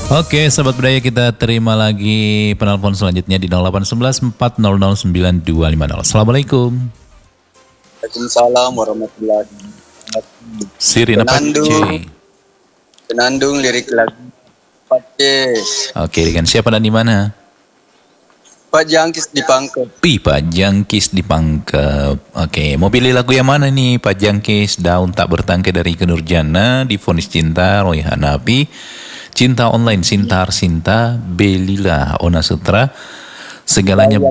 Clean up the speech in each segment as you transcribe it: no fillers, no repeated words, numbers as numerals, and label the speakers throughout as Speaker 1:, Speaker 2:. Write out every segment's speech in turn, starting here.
Speaker 1: Oke, sahabat budaya, kita terima lagi penelpon selanjutnya di 0811 400 9250. Assalamualaikum.
Speaker 2: Waalaikumsalam warahmatullahi wabarakatuh.
Speaker 1: Sirina Pace.
Speaker 2: Penandung lirik lagu Pace.
Speaker 1: Oke, dengan siapa dan di mana?
Speaker 2: Pak Jangkis di Pangkep.
Speaker 1: Pak Jangkis di Pangkep. Oke, mau pilih lagu yang mana nih Pak Jangkis? Daun Tak Bertangkai dari Ikke Nurjana, Divonis Cinta, Roy Hanafi, Cinta Online, Sintar Sinta, Belila, Ona Sutra, segalanya.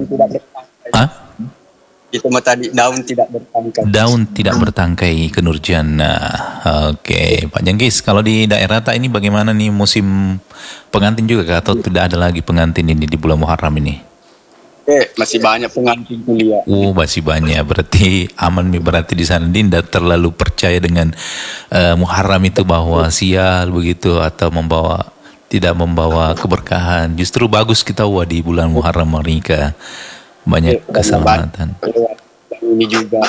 Speaker 2: Itu mah tadi daun tidak bertangkai.
Speaker 1: Daun tidak bertangkai, Ikke Nurjana. Oke, Pak Jangkis, kalau di daerah Tak ini bagaimana nih musim pengantin juga kah? Atau tidak ada lagi pengantin ini di bulan Muharram ini?
Speaker 2: Masih banyak pengantin kuliah.
Speaker 1: Masih banyak. Berarti aman nih, berarti di sana tidak terlalu percaya dengan Muharram itu bahwa sial begitu atau tidak membawa keberkahan. Justru bagus kita di bulan Muharram menikah. Banyak keselamatan.
Speaker 2: Ini juga.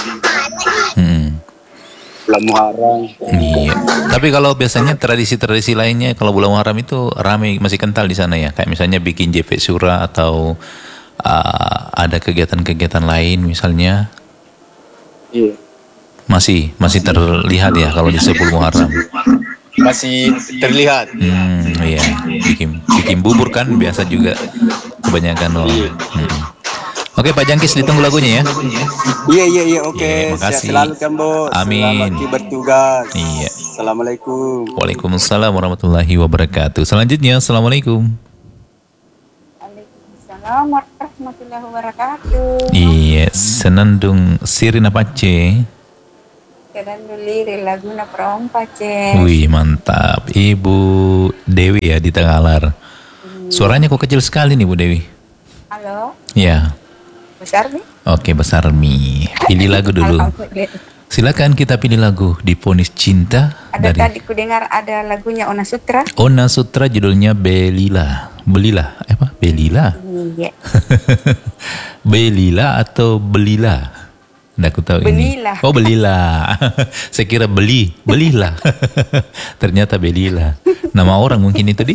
Speaker 2: Bulan Muharram.
Speaker 1: Iya. Tapi kalau biasanya tradisi-tradisi lainnya kalau bulan Muharram itu ramai, masih kental di sana ya. Kayak misalnya bikin JP Sura atau ada kegiatan-kegiatan lain misalnya.
Speaker 2: Iya.
Speaker 1: Masih terlihat ya kalau di 10 Muharram.
Speaker 2: Masih terlihat.
Speaker 1: Iya. Bikin bubur kan biasa juga kebanyakan orang. Oke, Pak Jangkis, ditunggu lagunya ya.
Speaker 2: Iya, oke.
Speaker 1: Makasih.
Speaker 2: Selalu kan, Bos.
Speaker 1: Amin.
Speaker 2: Selamat bertugas.
Speaker 1: Iya.
Speaker 2: Assalamualaikum.
Speaker 1: Waalaikumsalam warahmatullahi wabarakatuh. Selanjutnya, Assalamualaikum.
Speaker 3: Waalaikumsalam warahmatullahi wabarakatuh.
Speaker 1: Iya, Senandung Sirina Pace.
Speaker 3: Senandung lirik laguna perompa, Ce.
Speaker 1: Wih, mantap. Ibu Dewi ya di Tenggalar. Suaranya kok kecil sekali nih, Bu Dewi.
Speaker 3: Halo.
Speaker 1: Ya.
Speaker 3: Besar nih?
Speaker 1: Oke, besar Mi. Pilih lagu dulu. Silakan kita pilih lagu Divonis Cinta.
Speaker 3: Ada dari... tadi ku dengar ada lagunya Ona Sutra.
Speaker 1: Ona Sutra judulnya Belila. Belila
Speaker 3: Iya.
Speaker 1: Belila atau Belila? Nggak aku tahu
Speaker 3: Belila.
Speaker 1: Ini. Oh, Belila. Saya kira belilah. Ternyata Belila. Nama orang mungkin itu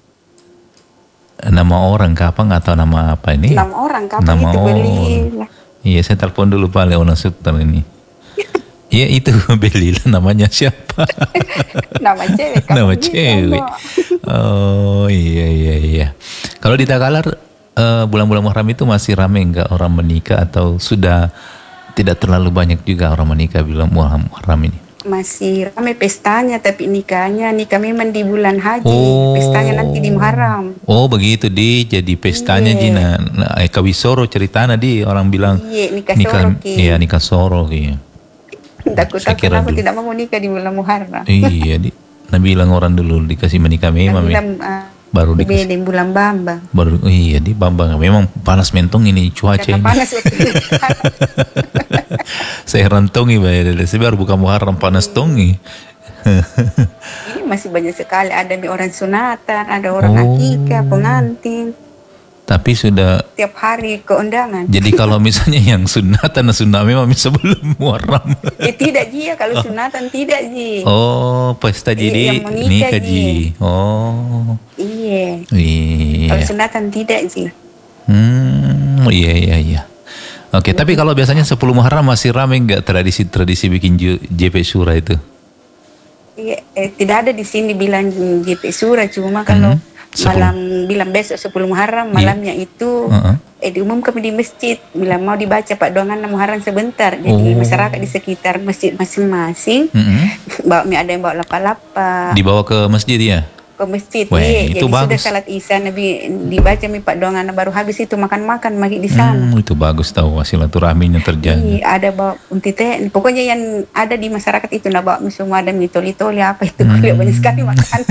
Speaker 1: nama orang Kapang atau nama apa ini?
Speaker 3: Nama orang Kapang nama itu Belila.
Speaker 1: Iya, saya telepon dulu Pak Leona Sutra ini. Iya, itu Belila namanya siapa?
Speaker 3: Nama cewek.
Speaker 1: Nama cewek. Oh, iya. Kalau di Takalar bulan-bulan Muharram itu masih ramai enggak orang menikah atau sudah tidak terlalu banyak juga orang menikah bulan Muharram ini?
Speaker 3: Masih ramai pestanya, tapi nikah memang di bulan haji. Pestanya nanti di Muharram.
Speaker 1: Oh, begitu jadi pestanya Jina. Kawisoro ceritanya orang bilang nikah soro.
Speaker 3: Takut kenapa tidak mau nikah di bulan Muharram.
Speaker 1: Iya, Nabi bilang orang dulu dikasih menikah memang. Baru dikasih di
Speaker 3: bulan Bambang.
Speaker 1: Di Bambang memang panas mentong ini cuaca ini.
Speaker 3: Panas.
Speaker 1: Saya rentongi saya baru buka Muharram panas tongi.
Speaker 3: Ini masih banyak sekali, ada orang sunatan, ada orang akikah, pengantin.
Speaker 1: Tapi sudah
Speaker 3: tiap hari keundangan.
Speaker 1: Jadi kalau misalnya yang sunatan memang sebelum Muharram.
Speaker 3: Tidak Ji, kalau sunatan tidak Ji.
Speaker 1: Oh, pesta jadi nikah Ji. Oh.
Speaker 3: Iya. Kalau sunatan tidak Ji.
Speaker 1: Iya. Oke, tapi kalau biasanya 10 Muharram masih ramai nggak tradisi bikin JP Sura itu?
Speaker 3: Iya, tidak ada di sini bilang JP Sura, cuma kalau malam bilang besok 10 Muharram malamnya itu diumumkan di masjid bila mau dibaca Pak doangan Muharram sebentar. Jadi masyarakat di sekitar masjid masing-masing ada yang bawa lapa-lapa.
Speaker 1: Dibawa ke masjid ya?
Speaker 3: Ke masjid.
Speaker 1: Itu
Speaker 3: jadi
Speaker 1: bagus.
Speaker 3: Sudah salat Isya Nabi dibaca Pak doangan baru habis itu makan-makan lagi di sana.
Speaker 1: Itu bagus tahu silaturahminya terjadi.
Speaker 3: Ada bawa untite. Pokoknya yang ada di masyarakat itu bawa semua ada mitoli-toli apa itu kuliah banyak sekali makan.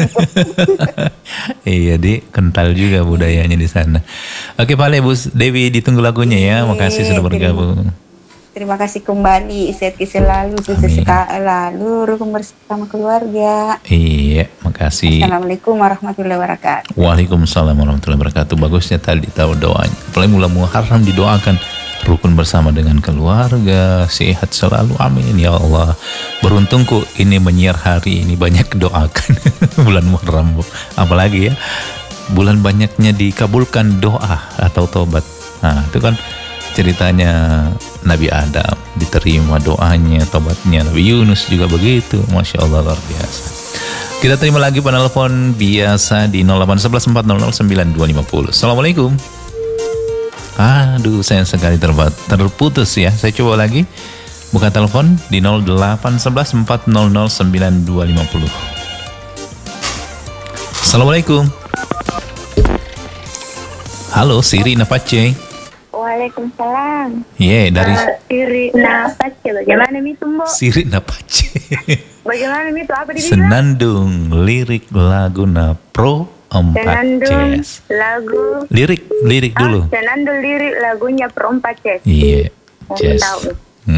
Speaker 1: Iya, kental juga budayanya di sana. Oke, Pak Bu Dewi ditunggu lagunya ya. Makasih sudah bergabung.
Speaker 3: Terima kasih kembali, sehat selalu, sukses selalu, rukun bersama keluarga.
Speaker 1: Iya, makasih.
Speaker 3: Assalamualaikum warahmatullahi wabarakatuh.
Speaker 1: Waalaikumsalam warahmatullahi wabarakatuh. Bagusnya tadi tahu doanya. Apalagi mulai Muharram didoakan rukun bersama dengan keluarga, sehat selalu, amin ya Allah. Beruntungku ini menyiar hari ini banyak doakan bulan Muharram, apalagi ya bulan banyaknya dikabulkan doa atau tobat. Nah itu kan ceritanya Nabi Adam diterima doanya, tobatnya. Nabi Yunus juga begitu, Masya Allah, luar biasa. Kita terima lagi penelpon biasa di 08114009250. Assalamualaikum. Aduh, sayang sekali terputus ya. Saya coba lagi buka telepon di 08114009250. Assalamualaikum. Halo, Siri Napace.
Speaker 4: Waalaikumsalam.
Speaker 1: Dari
Speaker 4: Siri Napace. Bagaimana itu, Mbok?
Speaker 1: Siri Napace.
Speaker 4: Bagaimana itu? Apa dibilang?
Speaker 1: Senandung lirik lagu Pro 4
Speaker 4: Senandung
Speaker 1: Jazz.
Speaker 4: lagu.
Speaker 1: Lirik dulu.
Speaker 4: Senandung lirik lagunya Pro 4 Jazz.
Speaker 1: Iya, Jazz.
Speaker 4: Tahu.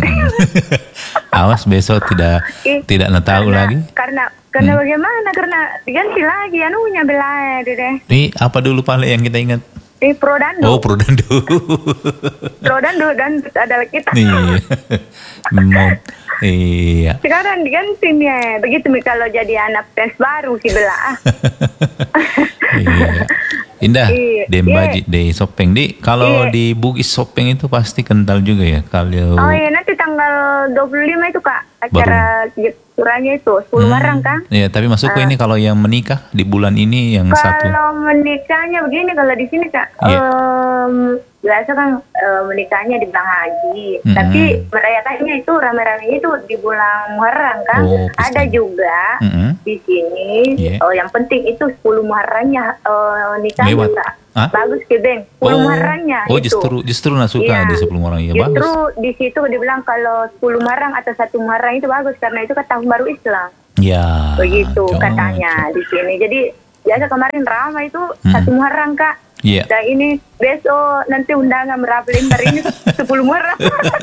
Speaker 1: Awas besok tidak tahu lagi.
Speaker 4: Karena bagaimana? Karena diganti lagi anunya belai deh.
Speaker 1: Ini apa dulu paling yang kita ingat?
Speaker 4: Pro Dangdut.
Speaker 1: Oh, Pro Dangdut.
Speaker 4: Pro Dangdut adalah kita.
Speaker 1: Iya.
Speaker 4: Sekarang diganti nih. Begitu kalau jadi anak tes baru sih belah.
Speaker 1: Iya. Indah, Dembaji di Sopeng. Kalau di Bugis Sopeng itu pasti kental juga ya. Kalau
Speaker 4: Oh iya, nanti tanggal 25 itu Kak acara suranya itu 10 Muharram kan?
Speaker 1: Iya, tapi masuk ke ini kalau yang menikah di bulan ini yang satu.
Speaker 4: Kalau menikahnya begini, kalau di sini Kak, biasa kan menikahnya di bulan haji, tapi merayakannya itu rame-ramenya itu di bulan Muharram kan. Ada juga di sini. Yang penting itu 10 Muharramnya nikahnya Kak. Bagus ke Beng, 10 Muharramnya itu.
Speaker 1: justru suka di 10 Muharram ya, bagus.
Speaker 4: Justru di situ dibilang kalau 10 Muharram atau 1 Muharram itu bagus karena itu kan tahun baru Islam.
Speaker 1: Ya.
Speaker 4: Begitu katanya di sini. Jadi biasa kemarin ramai itu 1 Muharram Kak.
Speaker 1: Iya.
Speaker 4: Dan ini besok nanti undangan berapa lembar ini 10 Muharram.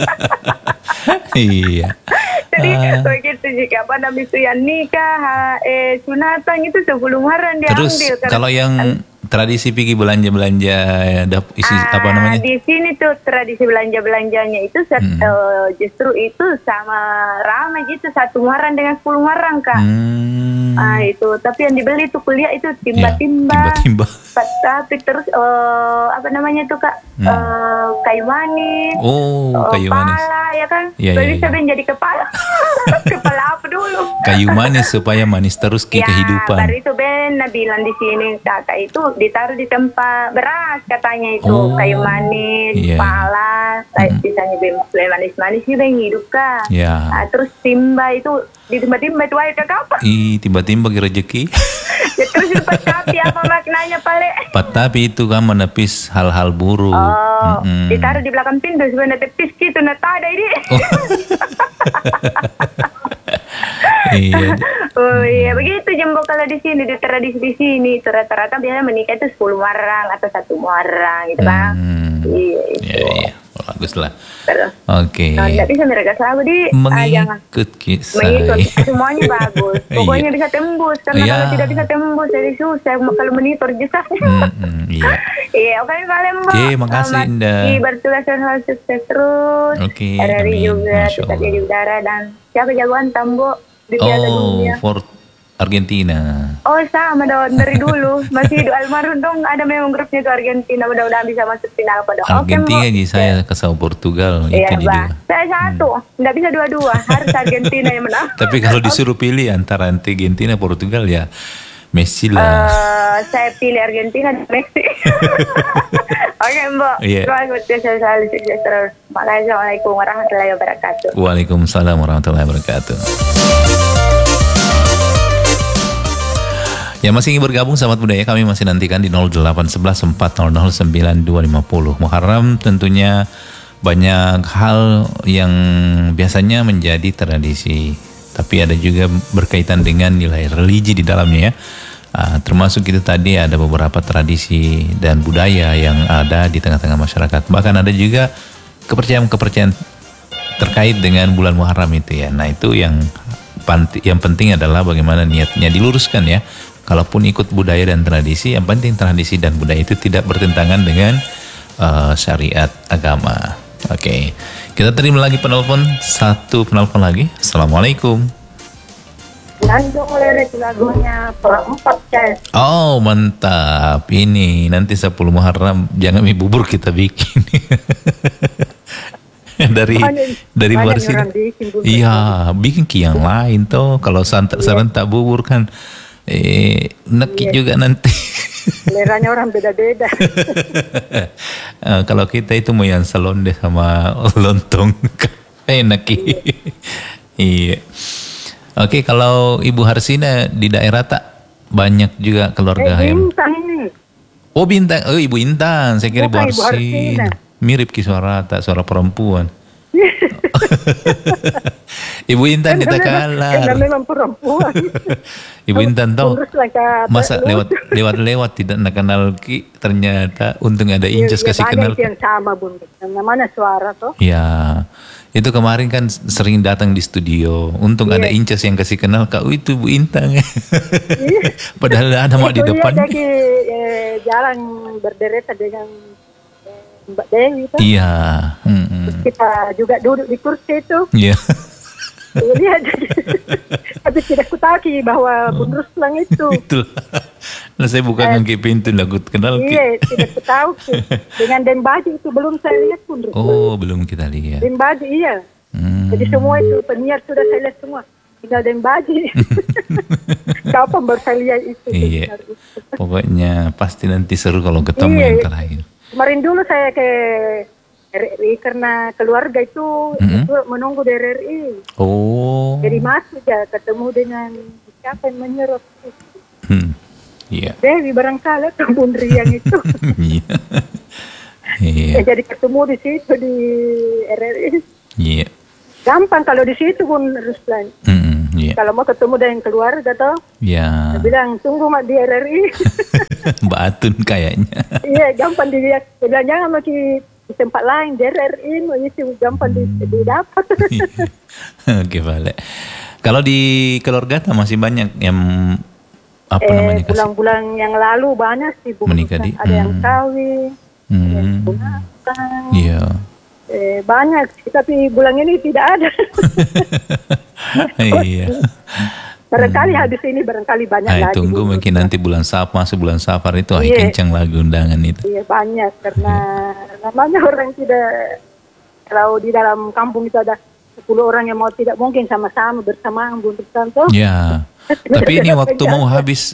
Speaker 1: Iya.
Speaker 4: Jadi begitu jika pada itu yang nikah, sunatan itu 10 Muharram diambil.
Speaker 1: Terus kalau yang tradisi pergi belanja-belanja apa namanya?
Speaker 4: Di sini tuh tradisi belanja-belanjanya itu justru itu sama ramai gitu 1 Muharram dengan 10 Muharram Kak. Itu tapi yang dibeli itu kuliah itu timba-timba. Tapi terus apa namanya tuh Kak? Kayu manis.
Speaker 1: Kayu manis.
Speaker 4: Kepala ya kan? Bisa jadi kepala. Kepala apa dulu?
Speaker 1: Kayu manis supaya manis terus kehidupan.
Speaker 4: Baru itu Ben bilang di sini Kakak itu ditaruh di tempat beras katanya itu kayu manis, kepala, misalnya manis-manis sih Ben hidup Kak. Terus timba itu di timba-timba itu aja Kak.
Speaker 1: Timba-timba rezeki.
Speaker 4: Ya terus tapi apa maknanya Pale?
Speaker 1: Tapi itu kan menepis hal-hal buruk.
Speaker 4: Ditaruh di belakang pintu sebenarnya tepis gitu nata ada ini. Iya begitu Jembo kalau di sini di tradisi di sini rata-rata biasanya menikah itu 10 Muharram atau 1 Muharram gitu Bang.
Speaker 1: Iya. Bagus lah. Oke.
Speaker 4: Tidak bisa mereka selalu
Speaker 1: mengikut kisah.
Speaker 4: Semuanya bagus. Pokoknya bisa tembus karena kalau tidak bisa tembus jadi susah kalau monitor jusanya. Iya, oke kalian Mbak.
Speaker 1: Oke, makasih Indah.
Speaker 4: Bertugas dan sukses terus.
Speaker 1: Oke.
Speaker 4: Dari juga tetap di udara dan siapa jagoan Tambo di Piala Dunia.
Speaker 1: For Argentina.
Speaker 4: Sama dong dari dulu masih hidup almarhum dong ada memang grupnya itu Argentina mudah-mudahan bisa masuk final pada
Speaker 1: Argentina saya kesal Portugal
Speaker 4: itu juga. Saya satu nggak bisa dua-dua harus Argentina yang menang.
Speaker 1: Tapi kalau disuruh pilih antara Argentina Portugal ya Messi lah.
Speaker 4: Saya pilih Argentina dan Messi. Oke Mbak. Terima kasih sukses terus. Assalamualaikum warahmatullahi wabarakatuh.
Speaker 1: Waalaikumsalam warahmatullahi wabarakatuh. Yang masih ingin bergabung sahabat budaya kami masih nantikan di 08114009250. Muharram tentunya banyak hal yang biasanya menjadi tradisi, tapi ada juga berkaitan dengan nilai religi di dalamnya ya. Termasuk itu tadi ada beberapa tradisi dan budaya yang ada di tengah-tengah masyarakat. Bahkan ada juga kepercayaan-kepercayaan terkait dengan bulan Muharram itu ya. Nah itu yang penting adalah bagaimana niatnya diluruskan ya. Kalaupun ikut budaya dan tradisi, yang penting tradisi dan budaya itu tidak bertentangan dengan syariat agama. Oke. Kita terima lagi penelpon. Satu penelpon lagi. Assalamualaikum.
Speaker 5: Nando lirik lagunya Perempat Cas.
Speaker 1: Oh mantap. Ini nanti 10 Muharram jangan mie bubur kita bikin. dari Barsi. Iya, bikin yang lain toh. Kalau serentak bubur kan neki juga nanti.
Speaker 5: Seleranya orang beda-beda.
Speaker 1: Kalau kita itu mau yang selonde sama lontong. Neki. Iya. Oke, kalau Ibu Harsina di daerah tak banyak juga keluarga yang.
Speaker 5: Bintang ini.
Speaker 1: Oh Bintang, oh Ibu Intan, saya kira Ibu
Speaker 5: Bukan Ibu
Speaker 1: Harsin.
Speaker 5: Harsina.
Speaker 1: Mirip ki suara tak, suara perempuan. Ibu Intan ditakalar.
Speaker 5: Karena memang perempuan.
Speaker 1: Ibu Intan tahu. Masa lewat tidak nak kenal ki, ternyata untung ada Inces kasih kenal.
Speaker 5: Yang sama Bun. Namanya suara toh.
Speaker 1: Ya. Itu kemarin kan sering datang di studio. Untung ada Inces yang kasih kenal, kau itu Bu Intan. Padahal ada mak di depan.
Speaker 5: Lagi jalan berderet dengan Mbak Dewi.
Speaker 1: Iya.
Speaker 5: Kita juga duduk di kursi itu.
Speaker 1: Iya.
Speaker 5: Lihat. Tapi tidak kutaki bahwa Bun Ruslan itu.
Speaker 1: Itulah. Nah, saya bukan ngangkit pintu lah, kenal ki.
Speaker 5: Iya, tidak ketahu. Dengan Dembaji itu belum saya lihat Bun Ruslan.
Speaker 1: Oh, belum kita lihat.
Speaker 5: Dembaji iya. Jadi semua itu penyiar sudah saya lihat semua. Tinggal Dembaji. Kapan baru saya lihat itu?
Speaker 1: Iya. Pokoknya pasti nanti seru kalau ketemu yang terakhir.
Speaker 5: Kemarin dulu saya ke RRI karena keluarga itu menunggu di RRI.
Speaker 1: Oh.
Speaker 5: Jadi masuk ya ketemu dengan siapa yang menyerot itu.
Speaker 1: Iya.
Speaker 5: Dewi barangkali atau Bun Riang itu.
Speaker 1: Iya.
Speaker 5: Jadi ketemu di situ di RRI.
Speaker 1: Iya.
Speaker 5: Gampang kalau di situ Bun Ruslan.
Speaker 1: Iya.
Speaker 5: Kalau mau ketemu dengan keluarga toh.
Speaker 1: Iya.
Speaker 5: Dia bilang tunggu mak di RRI.
Speaker 1: Mbak Atun kayaknya.
Speaker 5: Iya gampang dilihat. Dia bilang jangan mau di tempat lain di RRI itu gampang didapat.
Speaker 1: Oke balik. Kalau di keluarga masih banyak yang apa namanya
Speaker 5: bulan-bulan yang lalu banyak sih Bu.
Speaker 1: Menikah di
Speaker 5: ada yang kawin, ada yang punatan.
Speaker 1: Iya.
Speaker 5: Banyak tapi bulan ini tidak ada.
Speaker 1: Iya.
Speaker 5: Barangkali habis ini barangkali banyak lagi.
Speaker 1: Tunggu mungkin nanti masuk bulan Safar itu kencang lagu undangan itu.
Speaker 5: Iya banyak karena namanya orang tidak, kalau di dalam kampung itu ada 10 orang yang mau tidak mungkin sama-sama bersamaan untuk contoh.
Speaker 1: Ya. Tapi ini waktu mau habis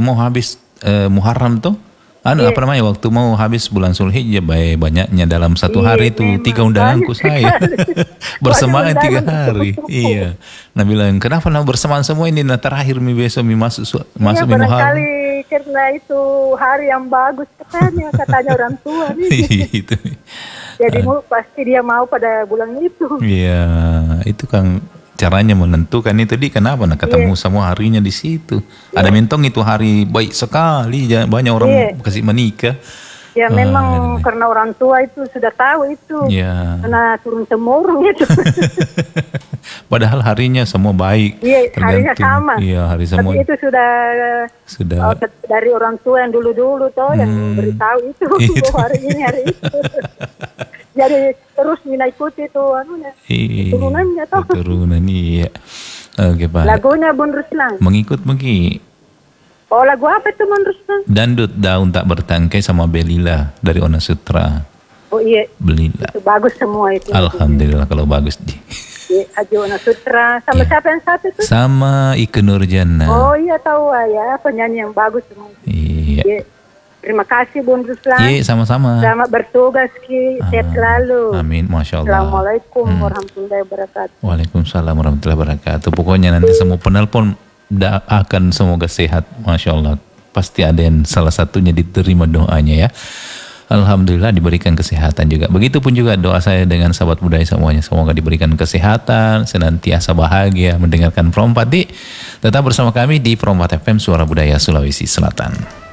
Speaker 1: Muharram tuh, apa namanya, waktu mau habis bulan Zulhijjah, banyaknya dalam satu hari itu 3 undanganku saya. Bersamaan 3 hari. Iya. Nah bilang, kenapa bersamaan semua ini? Nah terakhir besok masuk Muharram.
Speaker 5: Barangkali karena itu hari yang bagus katanya orang tua nih.
Speaker 1: Itu.
Speaker 5: Jadi pasti dia mau pada bulan itu.
Speaker 1: Iya, itu kan caranya menentukan itu kenapa ketemu semua harinya di situ. Ada mentong itu hari baik sekali, banyak orang kasih menikah.
Speaker 5: Ya memang karena orang tua itu sudah tahu itu.
Speaker 1: Ya.
Speaker 5: Karena turun temurun itu.
Speaker 1: Padahal harinya semua baik.
Speaker 5: Iya, harinya sama.
Speaker 1: Iya, hari semua.
Speaker 5: Tapi itu sudah dari orang tua yang dulu-dulu yang beritahu itu. Hari ini hari itu. Jadi terus ikuti itu turunannya toh.
Speaker 1: Turunan iya. Oke, Pak.
Speaker 5: Lagunya Bun Ruslan.
Speaker 1: Mengikut mungkin.
Speaker 5: Oh, lagu apa itu Bun Ruslan?
Speaker 1: Dandut Daun Tak Bertangkai sama Belila dari Ona Sutra.
Speaker 5: Oh iya.
Speaker 1: Belila.
Speaker 5: Itu bagus semua itu.
Speaker 1: Alhamdulillah kalau bagus di.
Speaker 5: Haji Ona Sutra sama siapa yang satu itu?
Speaker 1: Sama Ike Nurjana.
Speaker 5: Oh iya tahu ya, penyanyi yang bagus semua.
Speaker 1: Iya.
Speaker 5: Terima kasih Bun Ruslan.
Speaker 1: Iya, sama-sama.
Speaker 5: Selamat bertugas Ki, sehat selalu.
Speaker 1: Amin, Masya Allah.
Speaker 5: Assalamualaikum warahmatullahi wabarakatuh.
Speaker 1: Waalaikumsalam warahmatullahi wabarakatuh. Pokoknya nanti semua penelpon akan semoga sehat, Masya Allah. Pasti ada yang salah satunya diterima doanya ya. Alhamdulillah diberikan kesehatan juga. Begitupun juga doa saya dengan sahabat budaya semuanya. Semoga diberikan kesehatan, senantiasa bahagia mendengarkan Perompat. Tetap bersama kami di Perompat FM Suara Budaya Sulawesi Selatan.